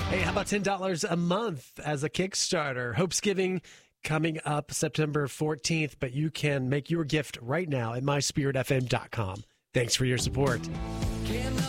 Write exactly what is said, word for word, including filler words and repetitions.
Hey, how about ten dollars a month as a Kickstarter? Hopesgiving coming up September fourteenth, but you can make your gift right now at my spirit f m dot com. Thanks for your support.